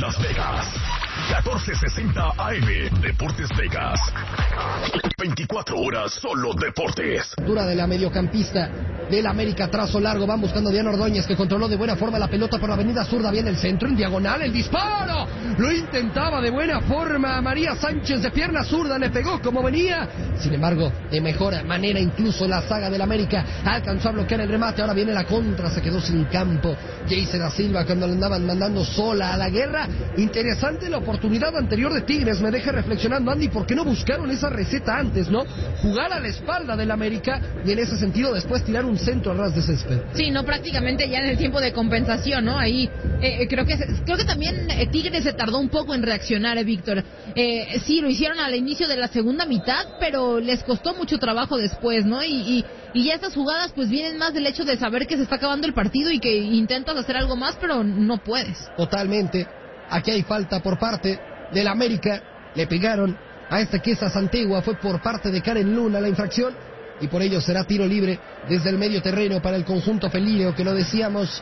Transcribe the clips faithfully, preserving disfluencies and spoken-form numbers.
Las Vegas. catorce sesenta A M, Deportes Vegas. veinticuatro horas solo deportes. Dura de la mediocampista del América, trazo largo, van buscando a Diana Ordóñez, que controló de buena forma la pelota por la avenida zurda, viene el centro en diagonal, el disparo, lo intentaba de buena forma María Sánchez, de pierna zurda, le pegó como venía, sin embargo, de mejor manera incluso la saga del América alcanzó a bloquear el remate, ahora viene la contra, se quedó sin campo, Jayce da Silva cuando le andaban mandando sola a la guerra. Interesante la oportunidad anterior de Tigres, me deja reflexionando, Andy, ¿por qué no buscaron esa receta antes, no? Jugar a la espalda del América y en ese sentido después tirar un centro a ras de césped. Sí, no, prácticamente ya en el tiempo de compensación, ¿no? Ahí eh, creo que creo que también eh, Tigres se tardó un poco en reaccionar, eh, Víctor. Eh, sí, lo hicieron al inicio de la segunda mitad, pero les costó mucho trabajo después, ¿no? Y, y, y ya estas jugadas pues vienen más del hecho de saber que se está acabando el partido y que intentas hacer algo más, pero no puedes. Totalmente. Aquí hay falta por parte del América. Le pegaron a esta Quesa Santigua, fue por parte de Karen Luna la infracción y por ello será tiro libre desde el medio terreno para el conjunto felíneo, que lo decíamos,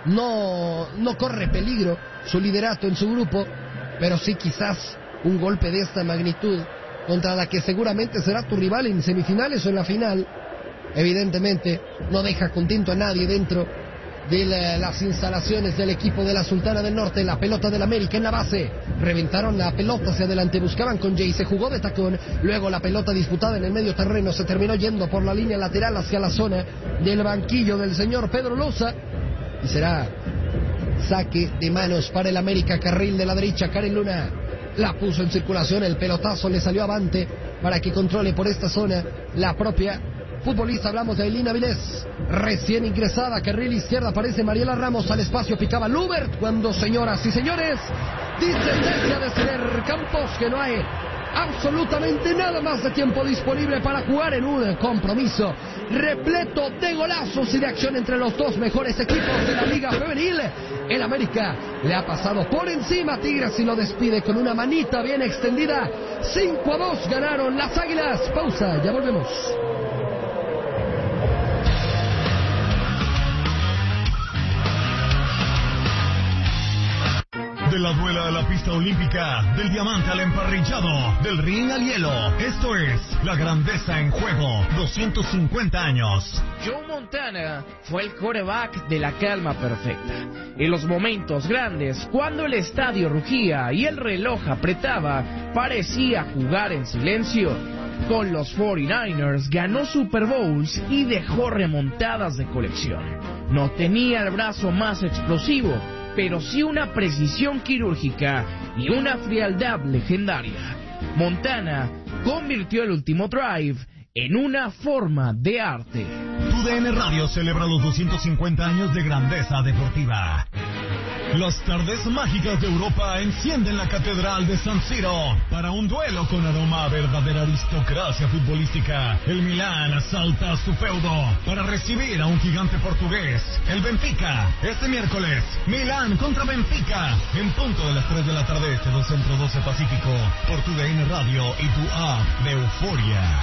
no, no corre peligro su liderato en su grupo, pero sí quizás un golpe de esta magnitud contra la que seguramente será tu rival en semifinales o en la final, evidentemente no deja contento a nadie dentro de la, las instalaciones del equipo de la Sultana del Norte. La pelota del América en la base, reventaron la pelota hacia adelante, buscaban con Jay, se jugó de tacón, luego la pelota disputada en el medio terreno se terminó yendo por la línea lateral hacia la zona del banquillo del señor Pedro Loza y será saque de manos para el América. Carril de la derecha, Karen Luna la puso en circulación, el pelotazo le salió avante para que controle por esta zona la propia futbolista. Hablamos de Ailina Vilés, recién ingresada, carril izquierda, aparece Mariela Ramos, al espacio picaba Lubert, cuando, señoras y señores, dice Cecia de Celer Campos que no hay absolutamente nada más de tiempo disponible para jugar en un compromiso repleto de golazos y de acción entre los dos mejores equipos de la Liga Femenil. El América le ha pasado por encima a Tigres y lo despide con una manita bien extendida. cinco a dos ganaron las Águilas. Pausa, ya volvemos. De la duela a la pista olímpica, del diamante al emparrillado, del ring al hielo. Esto es La Grandeza en Juego, doscientos cincuenta años. Joe Montana fue el quarterback de la calma perfecta. En los momentos grandes, cuando el estadio rugía y el reloj apretaba, parecía jugar en silencio. Con los cuarenta y nueve ers ganó Super Bowls y dejó remontadas de colección. No tenía el brazo más explosivo, pero sí una precisión quirúrgica y una frialdad legendaria. Montana convirtió el último drive en una forma de arte. Tu D N Radio celebra los doscientos cincuenta años de grandeza deportiva. Las tardes mágicas de Europa encienden la Catedral de San Siro para un duelo con aroma a verdadera aristocracia futbolística. El Milán asalta a su feudo para recibir a un gigante portugués, el Benfica. Este miércoles, Milán contra Benfica, en punto de las tres de la tarde, este dos Centro doce Pacífico, por tu D N Radio y tu app de Euforia.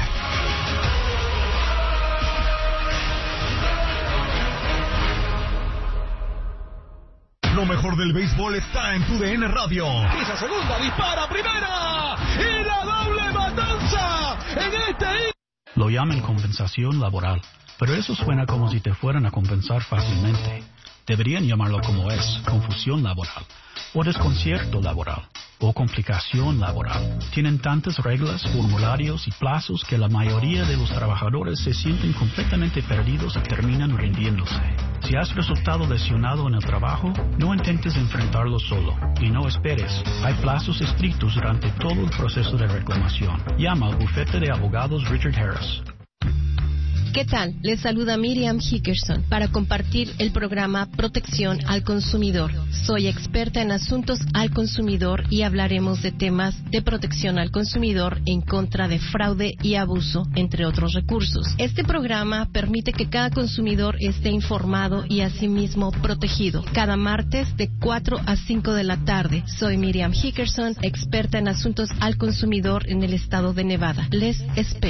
Lo mejor del béisbol está en tu D N Radio. Pisa segunda, dispara primera y la doble matanza en este. Lo llaman compensación laboral, pero eso suena como si te fueran a compensar fácilmente. Deberían llamarlo como es, confusión laboral, o desconcierto laboral, o complicación laboral. Tienen tantas reglas, formularios y plazos que la mayoría de los trabajadores se sienten completamente perdidos y terminan rindiéndose. Si has resultado lesionado en el trabajo, no intentes enfrentarlo solo y no esperes. Hay plazos estrictos durante todo el proceso de reclamación. Llama al bufete de abogados Richard Harris. ¿Qué tal? Les saluda Miriam Hickerson para compartir el programa Protección al Consumidor. Soy experta en asuntos al consumidor y hablaremos de temas de protección al consumidor en contra de fraude y abuso, entre otros recursos. Este programa permite que cada consumidor esté informado y asimismo protegido. Cada martes de cuatro a cinco de la tarde. Soy Miriam Hickerson, experta en asuntos al consumidor en el estado de Nevada. Les espero.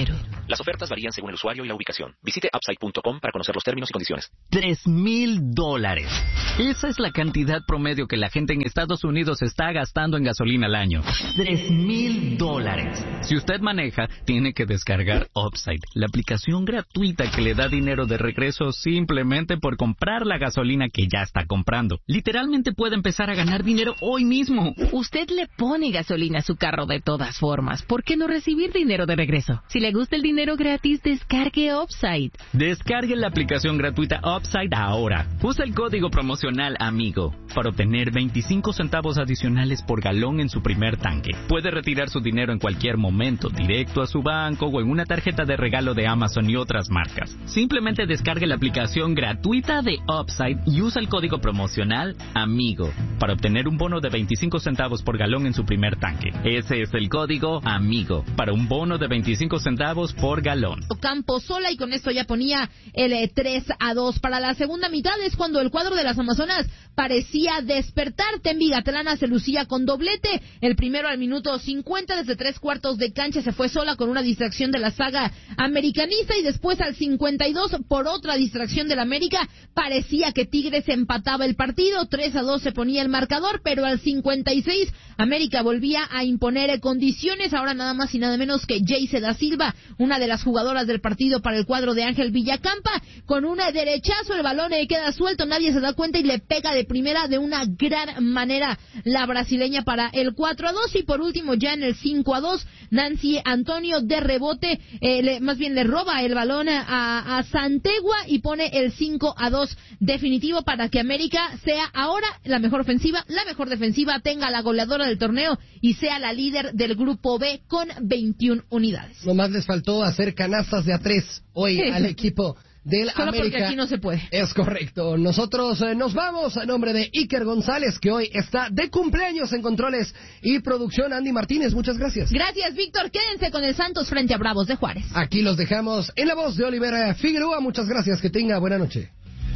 Las ofertas varían según el usuario y la ubicación. Visite upside punto com para conocer los términos y condiciones. Tres mil dólares. Esa es la cantidad promedio que la gente en Estados Unidos está gastando en gasolina al año. Tres mil dólares. Si usted maneja, tiene que descargar Upside, la aplicación gratuita que le da dinero de regreso simplemente por comprar la gasolina que ya está comprando. Literalmente puede empezar a ganar dinero hoy mismo. Usted le pone gasolina a su carro de todas formas. ¿Por qué no recibir dinero de regreso? Si le gusta el dinero gratis, descargue Upside. Descargue la aplicación gratuita Upside ahora. Usa el código promocional AMIGO para obtener veinticinco centavos adicionales por galón en su primer tanque. Puede retirar su dinero en cualquier momento, directo a su banco o en una tarjeta de regalo de Amazon y otras marcas. Simplemente descargue la aplicación gratuita de Upside y usa el código promocional AMIGO para obtener un bono de veinticinco centavos por galón en su primer tanque. Ese es el código AMIGO para un bono de veinticinco centavos por galón. Campo sola y con esto ya ponía el eh, tres a dos. Para la segunda mitad es cuando el cuadro de las Amazonas parecía despertar. Tembi Gatlana se lucía con doblete. El primero al minuto cincuenta, desde tres cuartos de cancha se fue sola con una distracción de la saga americanista, y después al cincuenta y dos por otra distracción del América parecía que Tigres empataba el partido. tres a dos se ponía el marcador, pero al cincuenta y seis América volvía a imponer condiciones. Ahora nada más y nada menos que Jayce da Silva, una de las jugadoras del partido para el cuadro de Ángel Villacampa, con un derechazo, el balón eh, queda suelto, nadie se da cuenta y le pega de primera de una gran manera la brasileña para el cuatro a dos. Y por último, ya en el cinco a dos, Nancy Antonio de rebote, eh, le, más bien le roba el balón a, a Santegua y pone el cinco a dos definitivo para que América sea ahora la mejor ofensiva, la mejor defensiva, tenga la goleadora del torneo y sea la líder del grupo B con veintiuna unidades. Nomás les faltó hacer canastas de a tres hoy sí. al equipo del Solo América. Porque aquí no se puede. Es correcto. Nosotros eh, nos vamos a nombre de Iker González, que hoy está de cumpleaños en controles y producción. Andy Martínez, muchas gracias. Gracias, Víctor. Quédense con el Santos frente a Bravos de Juárez. Aquí los dejamos en la voz de Oliver Figueroa. Muchas gracias. Que tenga buena noche.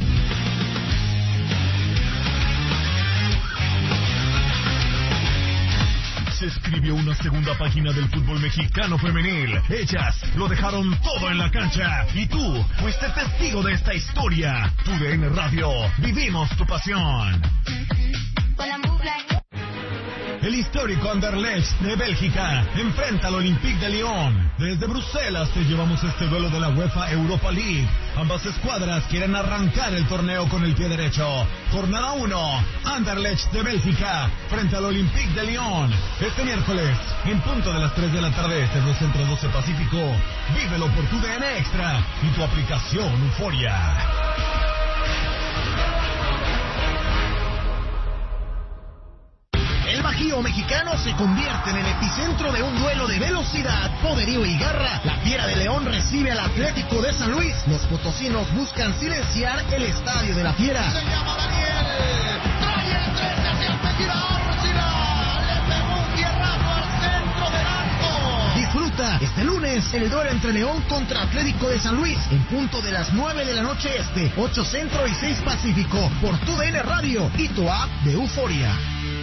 Se escribió una segunda página del fútbol mexicano femenil. Ellas lo dejaron todo en la cancha y tú fuiste testigo de esta historia. T U D N Radio, vivimos tu pasión. El histórico Anderlecht de Bélgica enfrenta al Olympique de Lyon. Desde Bruselas te llevamos este duelo de la UEFA Europa League. Ambas escuadras quieren arrancar el torneo con el pie derecho. Jornada uno, Anderlecht de Bélgica frente al Olympique de Lyon. Este miércoles, en punto de las tres de la tarde, desde el Centro doce Pacífico. Vívelo por tu D N Extra y tu aplicación Euforia. El Bajío mexicano se convierte en el epicentro de un duelo de velocidad, poderío y garra. La Fiera de León recibe al Atlético de San Luis. Los potosinos buscan silenciar el estadio de la Fiera. Se llama Daniel, trae el trece hacia el Tequila Árcila, le pegó un tierrazo al centro del arco. Disfruta este lunes el duelo entre León contra Atlético de San Luis, en punto de las nueve de la noche este, ocho centro y seis pacífico, por T U D N Radio y tu app de Euforia.